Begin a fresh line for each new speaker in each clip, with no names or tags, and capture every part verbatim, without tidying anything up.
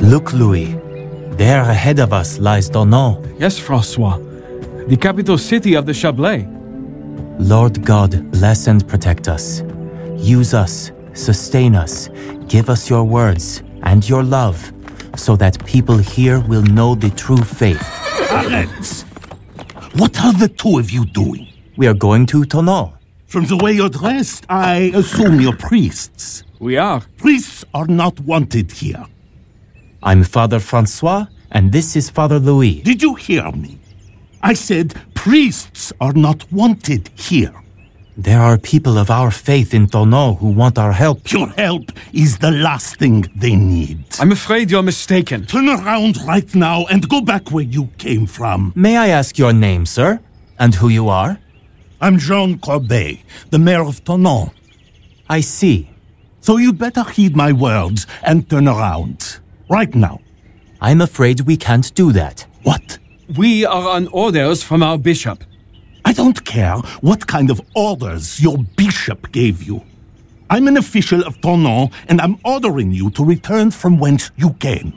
Look, Louis. There ahead of us lies Thonon.
Yes, Francois. The capital city of the Chablais.
Lord God, bless and protect us. Use us, sustain us, give us your words and your love, so that people here will know the true faith.
Arrête! What are the two of you doing?
We are going to Thonon.
From the way you're dressed, I assume you're priests.
We are.
Priests are not wanted here.
I'm Father Francois, and this is Father Louis.
Did you hear me? I said priests are not wanted here.
There are people of our faith in Thonon who want our help.
Your help is the last thing they need.
I'm afraid you're mistaken.
Turn around right now and go back where you came from.
May I ask your name, sir? And who you are?
I'm Jean Corbet, the mayor of Thonon.
I see.
So you better heed my words and turn around. Right now.
I'm afraid we can't do that.
What?
We are on orders from our bishop.
I don't care what kind of orders your bishop gave you. I'm an official of Thonon, and I'm ordering you to return from whence you came.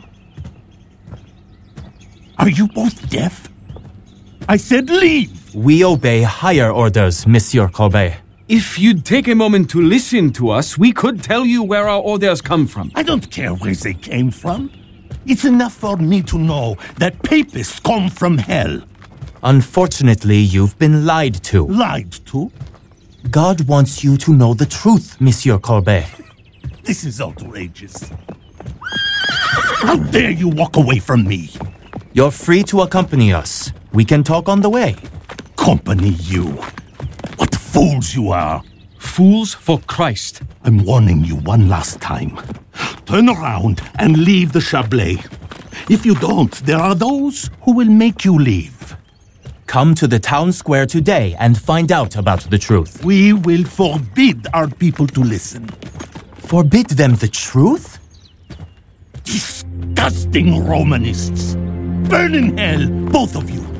Are you both deaf? I said leave!
We obey higher orders, Monsieur Corbet.
If you'd take a moment to listen to us, we could tell you where our orders come from.
I don't care where they came from. It's enough for me to know that papists come from hell.
Unfortunately, you've been lied to.
Lied to?
God wants you to know the truth, Monsieur Corbet.
This is outrageous. How dare you walk away from me?
You're free to accompany us. We can talk on the way.
Company you. What fools you are.
Fools for Christ.
I'm warning you one last time. Turn around and leave the Chablais. If you don't, there are those who will make you leave.
Come to the town square today and find out about the truth.
We will forbid our people to listen.
Forbid them the truth?
Disgusting Romanists! Burn in hell, both of you!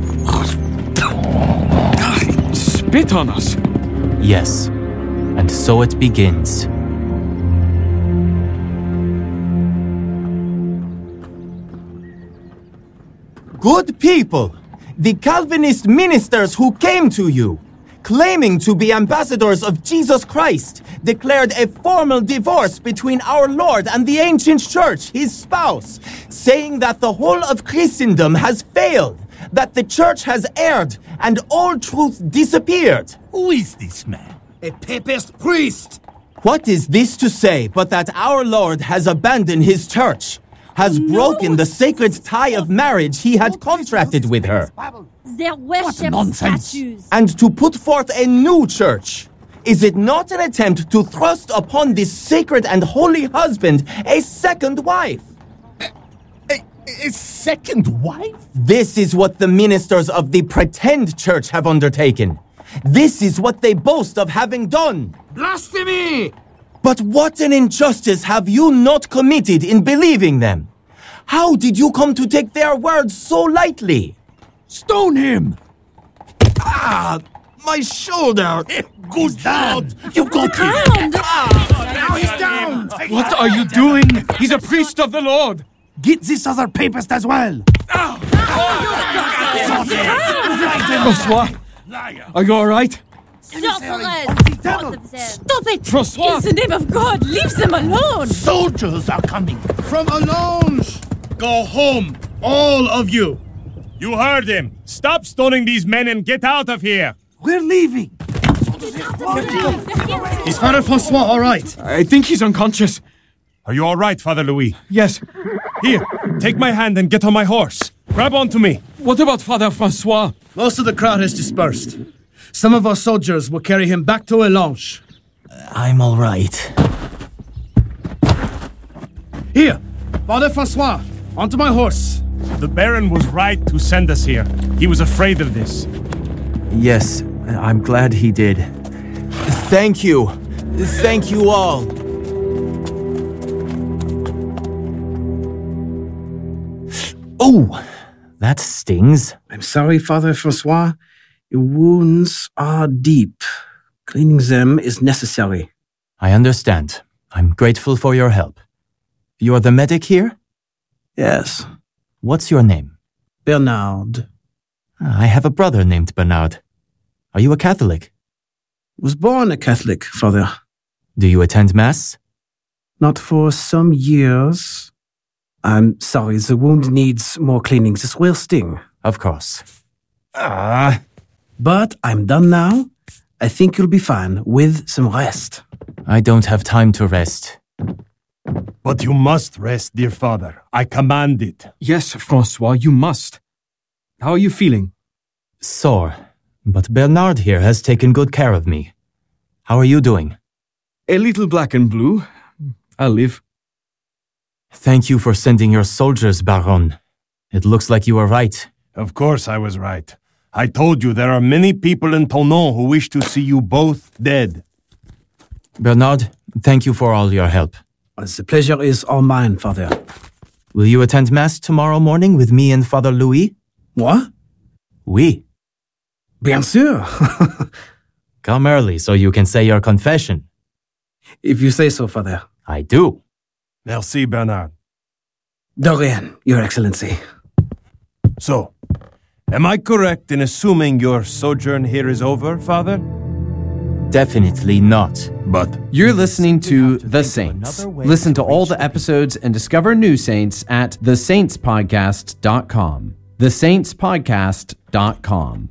Spit on us!
Yes, and so it begins. Good people! The Calvinist ministers who came to you, claiming to be ambassadors of Jesus Christ, declared a formal divorce between our Lord and the ancient church, his spouse, saying that the whole of Christendom has failed, that the church has erred, and all truth disappeared.
Who is this man?
A papist priest!
What is this to say but that our Lord has abandoned his church, has
No.
broken the sacred tie of marriage he had contracted with her,
They worship
nonsense.
statues.
and to put forth a new church? Is it not an attempt to thrust upon this sacred and holy husband a second wife?
A, a second wife?
This is what the ministers of the pretend church have undertaken. This is what they boast of having done.
Blasphemy!
But what an injustice have you not committed in believing them? How did you come to take their words so lightly?
Stone him!
Ah, my shoulder!
Good God! You got him!
Ground!
Now he's down!
What are you doing? He's a priest of the Lord!
Get this other papist as well!
Francois, are you all right?
Sorcerers!
devil.
Stop it!
Francois!
In the name of God, leave them alone!
Soldiers are coming!
From Allonge!
Go home, all of you! You heard him! Stop stoning these men and get out of here!
We're leaving!
Is Father Francois all right?
I think he's unconscious.
Are you all right, Father Louis?
Yes.
Here, take my hand and get on my horse. Grab onto me.
What about Father Francois?
Most of the crowd has dispersed. Some of our soldiers will carry him back to Allonge.
I'm all right.
Here, Father Francois, onto my horse.
The Baron was right to send us here. He was afraid of this.
Yes, I'm glad he did. Thank you. Thank you all. Oh, that stings.
I'm sorry, Father Francois. Your wounds are deep. Cleaning them is necessary.
I understand. I'm grateful for your help. You're the medic here?
Yes.
What's your name?
Bernard.
I have a brother named Bernard. Are you a Catholic?
Was born a Catholic, Father.
Do you attend Mass?
Not for some years. I'm sorry, the wound needs more cleaning. This will sting.
Of course. Ah.
But I'm done now. I think you'll be fine with some rest.
I don't have time to rest.
But you must rest, dear father. I command it.
Yes, Francois, you must. How are you feeling?
Sore, but Bernard here has taken good care of me. How are you doing?
A little black and blue. I'll live.
Thank you for sending your soldiers, Baron. It looks like you were right.
Of course I was right. I told you there are many people in Thonon who wish to see you both dead.
Bernard, thank you for all your help.
The pleasure is all mine, Father.
Will you attend Mass tomorrow morning with me and Father Louis?
What?
Oui.
Bien sûr.
Come early so you can say your confession.
If you say so, Father.
I do.
Merci, Bernard.
De rien, Your Excellency.
So, am I correct in assuming your sojourn here is over, Father?
Definitely not.
But
You're listening to The Saints. Listen to all the episodes and discover new saints at the saints podcast dot com. the saints podcast dot com.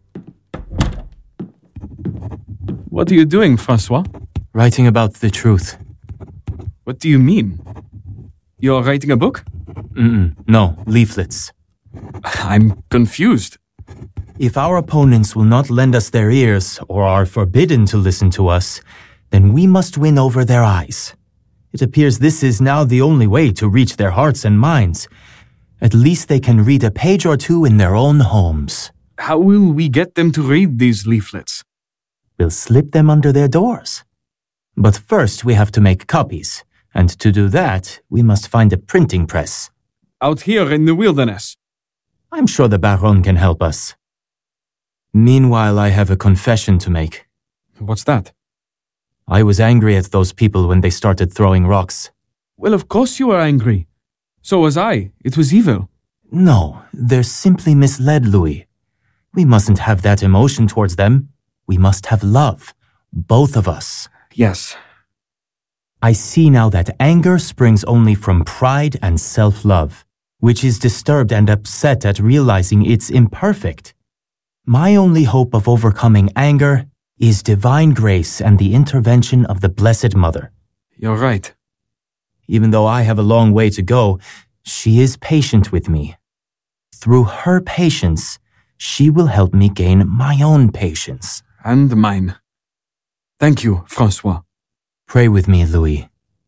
What are you doing, Francois?
Writing about the truth.
What do you mean? You're writing a book?
Mm-mm, no, leaflets.
I'm confused.
If our opponents will not lend us their ears or are forbidden to listen to us, then we must win over their eyes. It appears this is now the only way to reach their hearts and minds. At least they can read a page or two in their own homes.
How will we get them to read these leaflets?
We'll slip them under their doors. But first we have to make copies, and to do that, we must find a printing press.
Out here in the wilderness.
I'm sure the Baron can help us. Meanwhile, I have a confession to make.
What's that?
I was angry at those people when they started throwing rocks.
Well, of course you were angry. So was I. It was evil.
No, they're simply misled, Louis. We mustn't have that emotion towards them. We must have love. Both of us.
Yes.
I see now that anger springs only from pride and self-love, which is disturbed and upset at realizing it's imperfect. My only hope of overcoming anger is divine grace and the intervention of the Blessed Mother.
You're right.
Even though I have a long way to go, she is patient with me. Through her patience, she will help me gain my own patience.
And mine. Thank you, Francois.
Pray with me, Louis.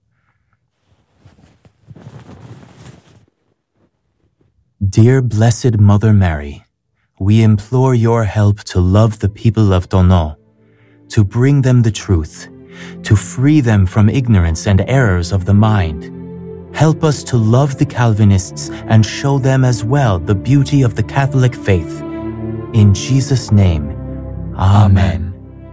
Dear Blessed Mother Mary, we implore your help to love the people of Thonon, to bring them the truth, to free them from ignorance and errors of the mind. Help us to love the Calvinists and show them as well the beauty of the Catholic faith. In Jesus' name, Amen.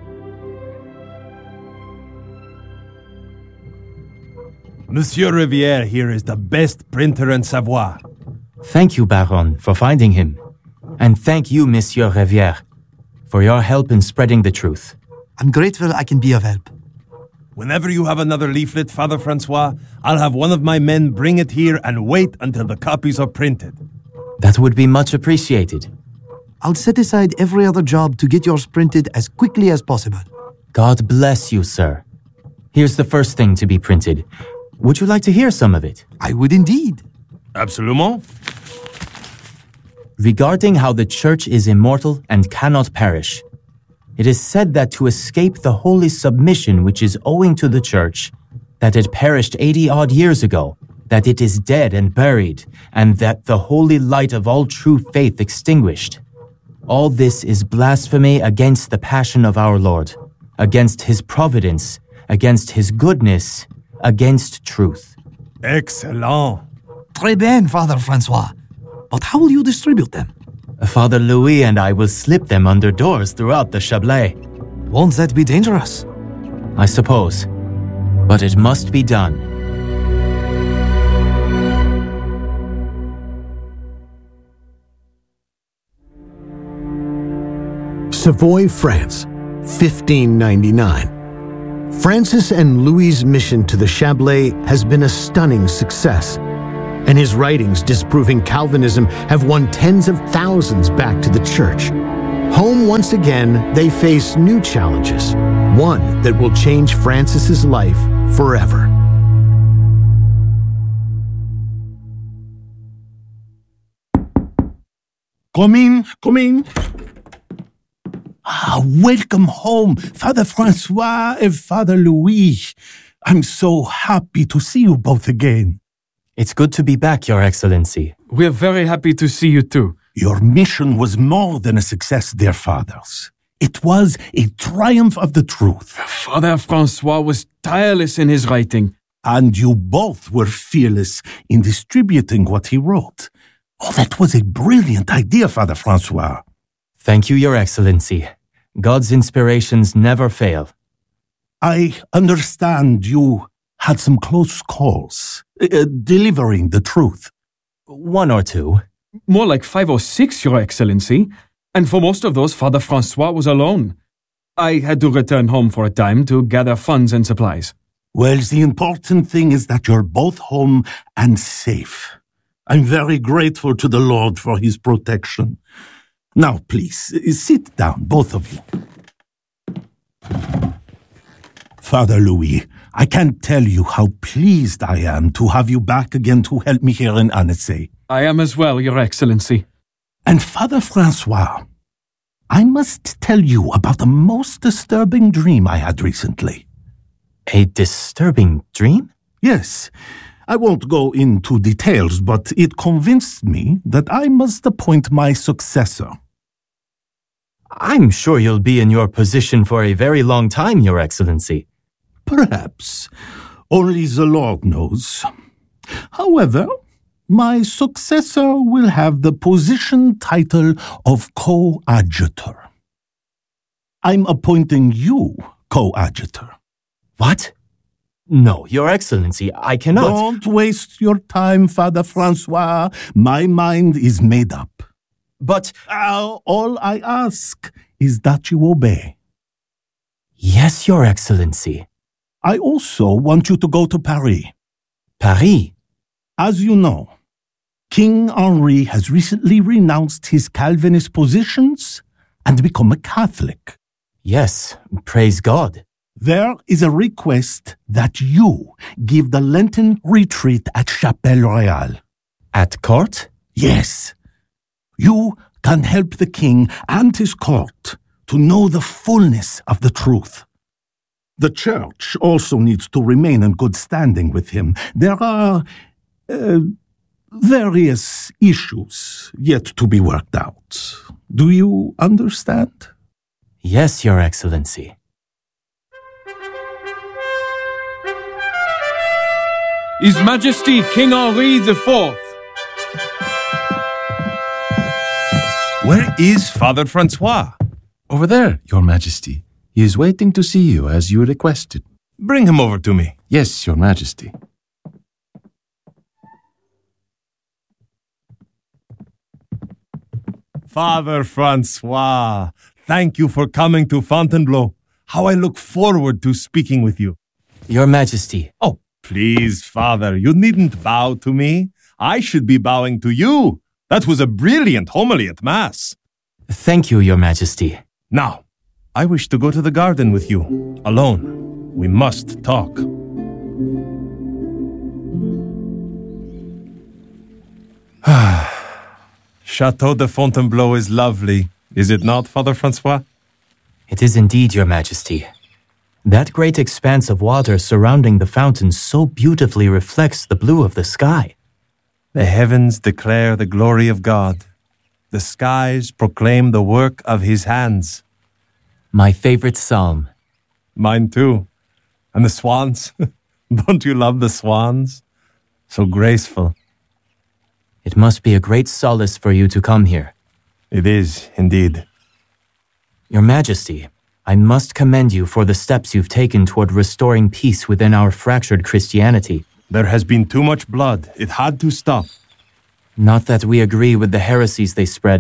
Monsieur Rivière here is the best printer in Savoie.
Thank you, Baron, for finding him. And thank you, Monsieur Rivière, for your help in spreading the truth.
I'm grateful I can be of help.
Whenever you have another leaflet, Father Francois, I'll have one of my men bring it here and wait until the copies are printed.
That would be much appreciated.
I'll set aside every other job to get yours printed as quickly as possible.
God bless you, sir. Here's the first thing to be printed. Would you like to hear some of it?
I would indeed.
Absolument.
Regarding how the Church is immortal and cannot perish. It is said that to escape the holy submission which is owing to the Church, that it perished eighty-odd years ago, that it is dead and buried, and that the holy light of all true faith extinguished. All this is blasphemy against the passion of our Lord, against his providence, against his goodness, against truth.
Excellent.
Très bien, Father Francois. But how will you distribute them?
Father Louis and I will slip them under doors throughout the Chablais.
Won't that be dangerous?
I suppose. But it must be done.
Savoy, France, fifteen ninety-nine. Francis and Louis's mission to the Chablais has been a stunning success, and his writings disproving Calvinism have won tens of thousands back to the church. Home once again, they face new challenges, one that will change Francis's life forever.
Come in, come in. Ah, welcome home, Father Francois and Father Louis. I'm so happy to see you both again.
It's good to be back, Your Excellency.
We're very happy to see you too.
Your mission was more than a success, dear fathers. It was a triumph of the truth.
Father Francois was tireless in his writing.
And you both were fearless in distributing what he wrote. Oh, that was a brilliant idea, Father Francois.
Thank you, Your Excellency. God's inspirations never fail.
I understand you had some close calls, uh, delivering the truth.
One or two.
More like five or six, Your Excellency. And for most of those, Father Francois was alone. I had to return home for a time to gather funds and supplies.
Well, the important thing is that you're both home and safe. I'm very grateful to the Lord for his protection. Now, please, sit down, both of you. Father Louis, I can't tell you how pleased I am to have you back again to help me here in Annecy.
I am as well, Your Excellency.
And Father Francois, I must tell you about the most disturbing dream I had recently.
A disturbing dream?
Yes. I won't go into details, but it convinced me that I must appoint my successor.
I'm sure you'll be in your position for a very long time, Your Excellency.
Perhaps. Only the Lord knows. However, my successor will have the position title of coadjutor. I'm appointing you coadjutor.
What? No, Your Excellency, I cannot.
Don't waste your time, Father Francois. My mind is made up.
But
uh, all I ask is that you obey.
Yes, Your Excellency.
I also want you to go to Paris.
Paris?
As you know, King Henri has recently renounced his Calvinist positions and become a Catholic.
Yes, praise God.
There is a request that you give the Lenten retreat at Chapelle Royale.
At court?
Yes. You can help the king and his court to know the fullness of the truth. The church also needs to remain in good standing with him. There are uh, various issues yet to be worked out. Do you understand?
Yes, Your Excellency.
His Majesty King Henri the Fourth.
Where is Father Francois?
Over there, Your Majesty. He is waiting to see you as you requested.
Bring him over to me.
Yes, Your Majesty.
Father Francois, thank you for coming to Fontainebleau. How I look forward to speaking with you.
Your Majesty.
Oh, please, Father, you needn't bow to me. I should be bowing to you. That was a brilliant homily at Mass.
Thank you, Your Majesty.
Now, I wish to go to the garden with you, alone. We must talk. Chateau de Fontainebleau is lovely, is it not, Father Francois?
It is indeed, Your Majesty. That great expanse of water surrounding the fountain so beautifully reflects the blue of the sky.
The heavens declare the glory of God. The skies proclaim the work of his hands.
My favorite psalm.
Mine too. And the swans. Don't you love the swans? So graceful.
It must be a great solace for you to come here.
It is, indeed.
Your Majesty, I must commend you for the steps you've taken toward restoring peace within our fractured Christianity.
There has been too much blood. It had to stop.
Not that we agree with the heresies they spread,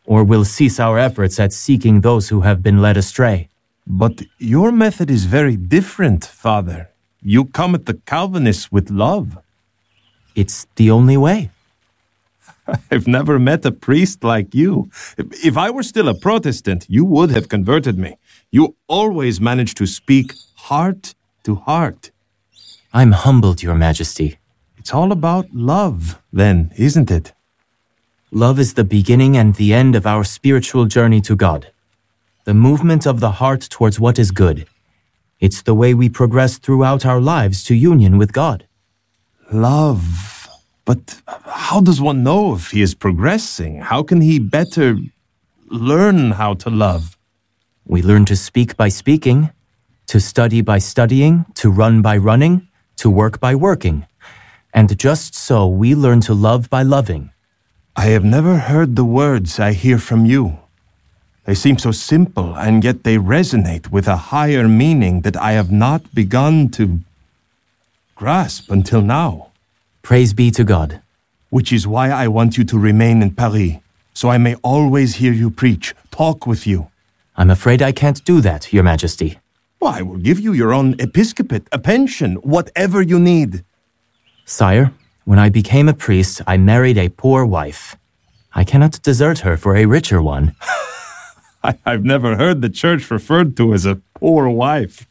or we'll cease our efforts at seeking those who have been led astray.
But your method is very different, Father. You come at the Calvinists with love.
It's the only way.
I've never met a priest like you. If I were still a Protestant, you would have converted me. You always manage to speak heart to heart.
I'm humbled, Your Majesty.
It's all about love, then, isn't it?
Love is the beginning and the end of our spiritual journey to God. The movement of the heart towards what is good. It's the way we progress throughout our lives to union with God.
Love. But how does one know if he is progressing? How can he better learn how to love?
We learn to speak by speaking, to study by studying, to run by running, to work by working. And just so we learn to love by loving.
I have never heard the words I hear from you. They seem so simple, and yet they resonate with a higher meaning that I have not begun to grasp until now.
Praise be to God.
Which is why I want you to remain in Paris, so I may always hear you preach, talk with you.
I'm afraid I can't do that, Your Majesty.
Well, I will give you your own episcopate, a pension, whatever you need.
Sire, when I became a priest, I married a poor wife. I cannot desert her for a richer one.
I, I've never heard the church referred to as a poor wife.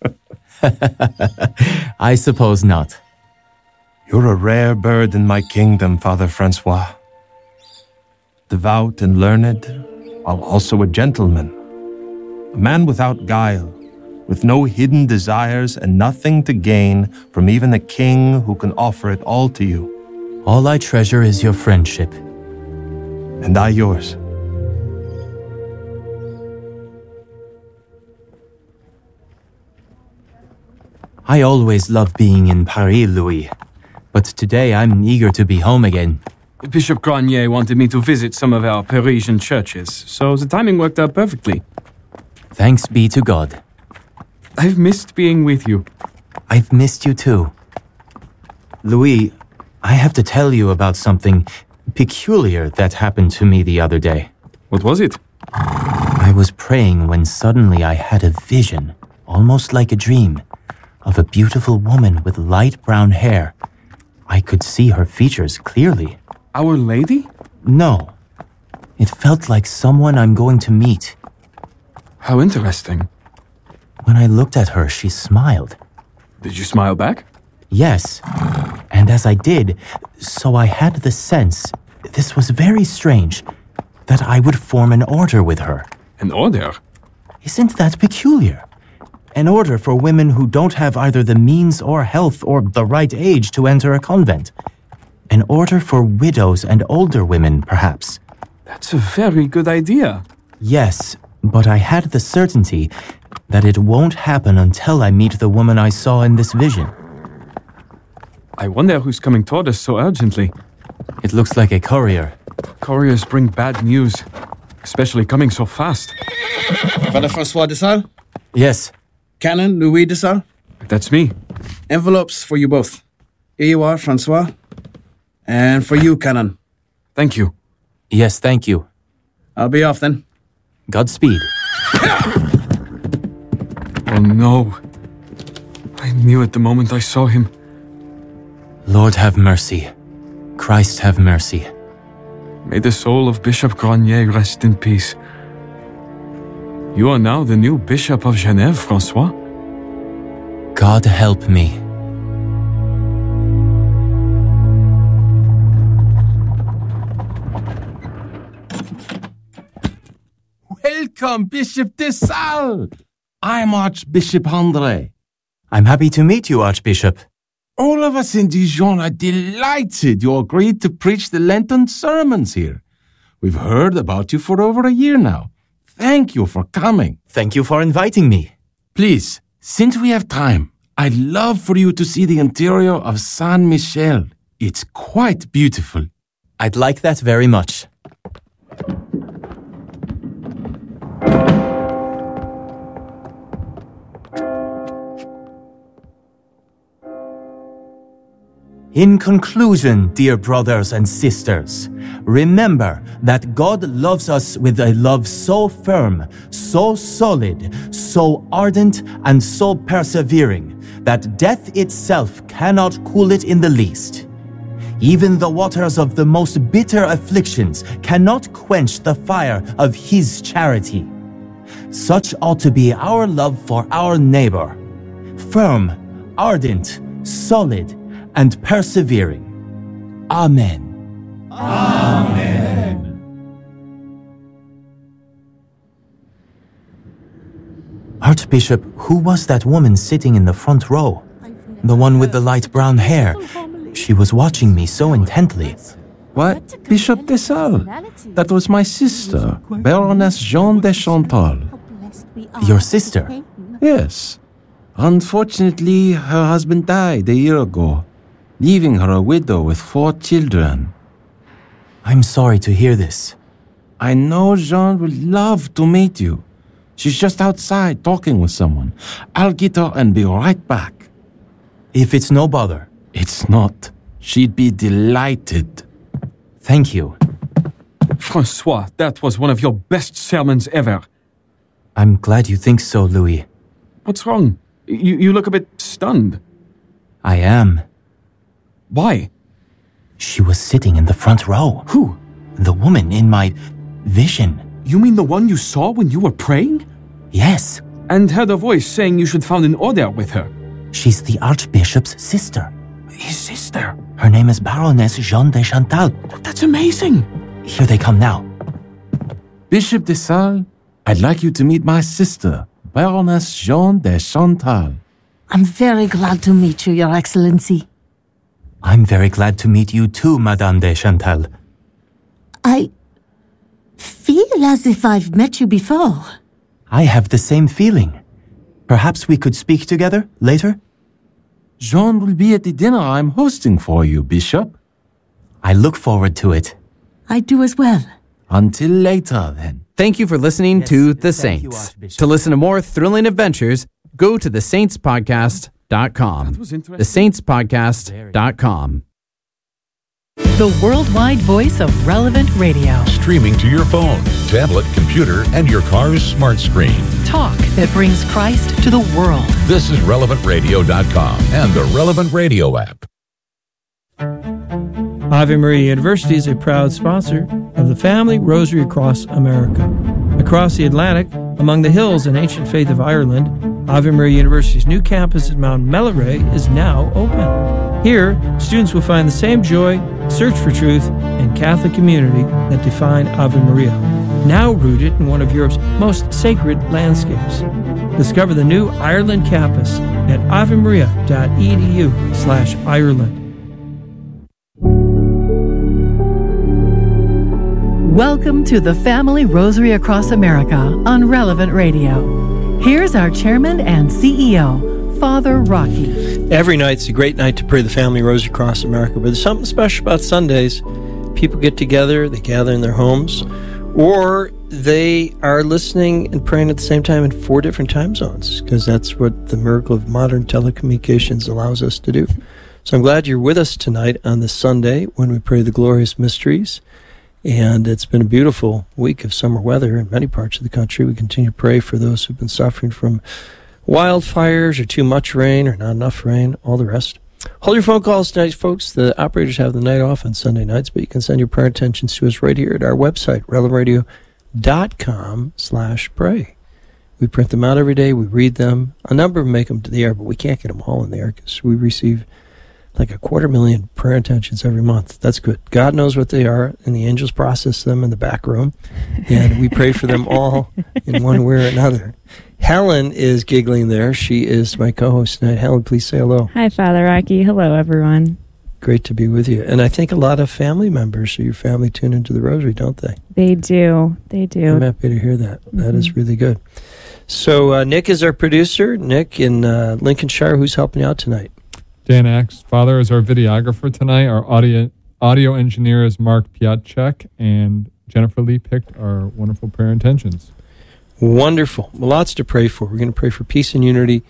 I suppose not.
You're a rare bird in my kingdom, Father Francois. Devout and learned, while also a gentleman. A man without guile, with no hidden desires and nothing to gain from even a king who can offer it all to you.
All I treasure is your friendship.
And I yours.
I always love being in Paris, Louis. But today I'm eager to be home again.
Bishop Granier wanted me to visit some of our Parisian churches, so the timing worked out perfectly.
Thanks be to God.
I've missed being with you.
I've missed you too. Louis, I have to tell you about something peculiar that happened to me the other day.
What was it?
I was praying when suddenly I had a vision, almost like a dream, of a beautiful woman with light brown hair. I could see her features clearly.
Our Lady?
No. It felt like someone I'm going to meet.
How interesting.
When I looked at her, she smiled.
Did you smile back?
Yes. And as I did, so I had the sense, this was very strange, that I would form an order with her.
An order?
Isn't that peculiar? An order for women who don't have either the means or health or the right age to enter a convent. An order for widows and older women, perhaps.
That's a very good idea.
Yes, but I had the certainty that it won't happen until I meet the woman I saw in this vision.
I wonder who's coming toward us so urgently.
It looks like a courier.
Couriers bring bad news, especially coming so fast.
Father Francois de Sales?
Yes.
Canon Louis de Sales?
That's me.
Envelopes for you both. Here you are, Francois. And for you, Canon.
Thank you.
Yes, thank you.
I'll be off then.
Godspeed.
Oh no. I knew it the moment I saw him.
Lord have mercy. Christ have mercy.
May the soul of Bishop Granier rest in peace. You are now the new Bishop of Genève, Francois.
God help me.
Welcome, Bishop de Sales. I'm Archbishop André.
I'm happy to meet you, Archbishop.
All of us in Dijon are delighted you agreed to preach the Lenten sermons here. We've heard about you for over a year now. Thank you for coming.
Thank you for inviting me.
Please, since we have time, I'd love for you to see the interior of Saint Michel. It's quite beautiful.
I'd like that very much. In conclusion, dear brothers and sisters, remember that God loves us with a love so firm, so solid, so ardent, and so persevering that death itself cannot cool it in the least. Even the waters of the most bitter afflictions cannot quench the fire of His charity. Such ought to be our love for our neighbor, firm, ardent, solid, and persevering. Amen.
Amen.
Archbishop, who was that woman sitting in the front row? The one with the light brown hair. She was watching me so intently.
What? Bishop de Sales. That was my sister, Baroness Jean de Chantal.
Your sister?
Yes. Unfortunately, her husband died a year ago, leaving her a widow with four children.
I'm sorry to hear this.
I know Jean would love to meet you. She's just outside talking with someone. I'll get her and be right back.
If it's no bother.
It's not. She'd be delighted.
Thank you.
Francois, that was one of your best sermons ever.
I'm glad you think so, Louis.
What's wrong? You, you look a bit stunned.
I am.
Why?
She was sitting in the front row.
Who?
The woman in my vision.
You mean the one you saw when you were praying?
Yes.
And heard a voice saying you should found an order with her.
She's the Archbishop's sister.
His sister?
Her name is Baroness Jean de Chantal.
That's amazing.
Here they come now.
Bishop de Sales, I'd like you to meet my sister, Baroness Jean de Chantal.
I'm very glad to meet you, Your Excellency.
I'm very glad to meet you too, Madame de Chantal.
I feel as if I've met you before.
I have the same feeling. Perhaps we could speak together later?
Jean will be at the dinner I'm hosting for you, Bishop.
I look forward to it.
I do as well.
Until later, then.
Thank you for listening
Yes,
to The
thank you,
Saints.
Archbishop.
To listen to more thrilling adventures, go to the saints podcast dot com.
That was interesting.
the saints podcast dot com.
The worldwide voice of relevant radio.
Streaming to your phone, tablet, computer, and your car's smart screen.
Talk that brings Christ to the world.
This is relevant radio dot com and the Relevant Radio app.
Ave Maria University is a proud sponsor of the Family Rosary Across America. Across the Atlantic, among the hills and ancient faith of Ireland, Ave Maria University's new campus at Mount Melleray is now open. Here, students will find the same joy, search for truth, and Catholic community that define Ave Maria, now rooted in one of Europe's most sacred landscapes. Discover the new Ireland campus at avemaria.edu slash Ireland.
Welcome to the Family Rosary Across America on Relevant Radio. Here's our chairman and C E O, Father Rocky.
Every night's a great night to pray the Family Rosary Across America, but there's something special about Sundays. People get together, they gather in their homes, or they are listening and praying at the same time in four different time zones, because that's what the miracle of modern telecommunications allows us to do. So I'm glad you're with us tonight on this Sunday when we pray the glorious mysteries. And it's been a beautiful week of summer weather in many parts of the country. We continue to pray for those who've been suffering from wildfires or too much rain or not enough rain, all the rest. Hold your phone calls tonight, folks. The operators have the night off on Sunday nights, but you can send your prayer intentions to us right here at our website, relevant radio dot com slash pray. We print them out every day. We read them. A number of them make them to the air, but we can't get them all in the air because we receive like a quarter million prayer intentions every month. That's good. God knows what they are, and the angels process them in the back room, and we pray for them all in one way or another. Helen is giggling there. She is my co-host tonight. Helen, please say hello.
Hi, Father Rocky. Hello, everyone.
Great to be with you. And I think a lot of family members of your family tune into the Rosary, don't they?
They do. They do.
I'm happy to hear that.
Mm-hmm.
That is really good. So uh, Nick is our producer. Nick in uh, Lincolnshire, who's helping you out tonight?
Dan Axe. Father is our videographer tonight. Our audio audio engineer is Mark Piatchek, and Jennifer Lee picked our wonderful prayer intentions.
Wonderful. Well, lots to pray for. We're going to pray for peace and unity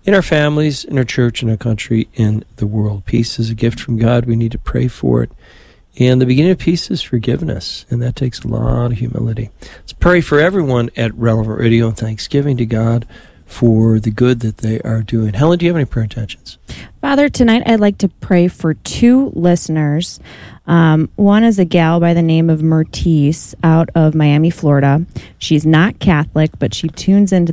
in our families, in our church, in our country, in the world. Peace is a gift from God. We need to pray for it. And the beginning of peace is forgiveness, and that takes a lot of humility. Let's pray for everyone at Relevant Radio and thanksgiving to God for the good that they are doing. Helen, do you have any prayer intentions?
Father, tonight I'd like to pray for two listeners. Um, one is a gal by the name of Mertice out of Miami, Florida. She's not Catholic, but she tunes into